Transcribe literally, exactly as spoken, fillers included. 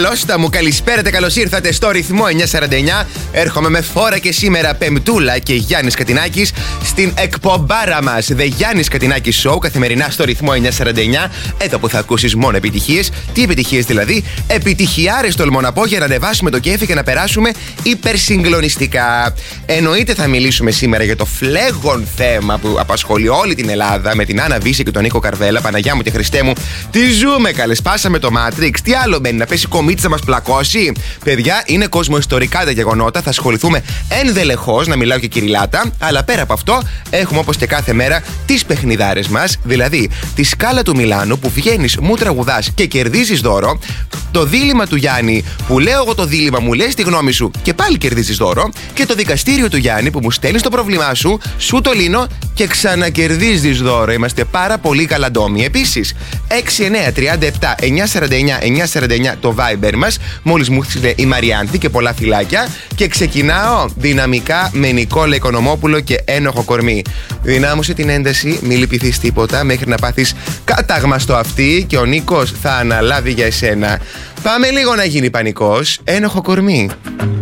Καλώς μου, καλησπέρα, καλώς ήρθατε στο ρυθμό εννιακόσια σαράντα εννιά. Έρχομαι με φόρα και σήμερα Πεμπτούλα και Γιάννης Κατινάκης στην εκπομπάρα μας The Γιάννης Κατινάκης Show, καθημερινά στο ρυθμό εννιακόσια σαράντα εννιά. Εδώ που θα ακούσεις μόνο επιτυχίες. Τι επιτυχίες δηλαδή? Επιτυχιάρες τολμώ να πω, για να ανεβάσουμε το κέφι και να περάσουμε υπερσυγκλονιστικά. Εννοείται θα μιλήσουμε σήμερα για το φλέγον θέμα που απασχολεί όλη την Ελλάδα, με την Άννα Βύση και τον Νίκο Καρβέλα. Παναγιά μου και Χριστέ μου, τι ζούμε καλέ, σπάσαμε το Matrix. Τι άλλο μένει, να πέσει κομίτσι να μας πλακώσει? Παιδιά, είναι κοσμοϊστορικά τα γεγονότα. Θα ασχοληθούμε ενδελεχώς, να μιλάω και κυριλάτα. Αλλά πέρα από αυτό, έχουμε όπως και κάθε μέρα τις παιχνιδάρες μας. Δηλαδή, τη σκάλα του Μιλάνου που βγαίνεις, μου τραγουδάς και κερδίζεις δώρο. Το δίλημμα του Γιάννη που λέω εγώ το δίλημμα, μου λες τη γνώμη σου και πάλι κερδίζεις δώρο. Και το δικαστήριο του Γιάννη που μου στέλνεις το πρόβλημά σου, σου το λύνω και ξανακερδίζεις δώρο. Είμαστε πάρα πολύ καλαντόμοι. Επίσης, έξι εννιά τριάντα επτά εννιακόσια σαράντα εννιά εννιακόσια σαράντα εννιά το Viber μας. Μόλις μου χτύπησε η Μαριάνθη και πολλά φυλάκια. Και ξεκινάω δυναμικά με Νικόλα Οικονομόπουλο και ένοχο κορμί. Δυνάμωσε την ένταση, μη λυπηθείς τίποτα μέχρι να πάθεις κάταγμα στο αυτί και ο Νίκος θα αναλάβει για εσένα. Πάμε λίγο να γίνει πανικός. Ένοχο κορμί.